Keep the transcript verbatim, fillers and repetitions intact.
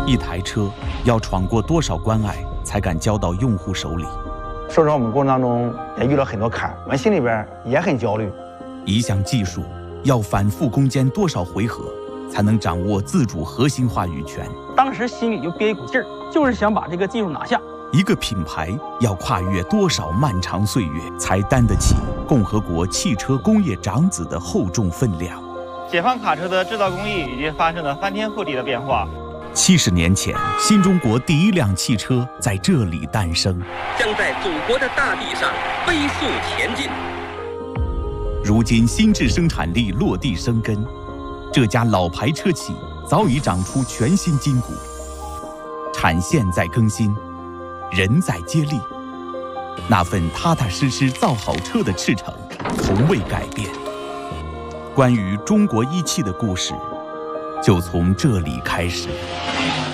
一台车要闯过多少关隘，才敢交到用户手里？ 说实话，我们过程当中也遇到很多坎儿，我们心里边也很焦虑。 一项技术要反复攻坚多少回合，才能掌握自主核心话语权？ 当时心里就憋一股劲儿，就是想把这个技术拿下。 一个品牌要跨越多少漫长岁月，才担得起共和国汽车工业长子的厚重分量？ 解放卡车的制造工艺已经发生了翻天覆地的变化。 七十年前，新中国第一辆汽车在这里诞生， 将在祖国的大地上飞速前进。 如今，新制生产力落地生根，这家老牌车企早已长出全新筋骨，产线在更新，人在接力，那份踏踏实实造好车的赤诚从未改变。关于中国一汽的故事，就从这里开始。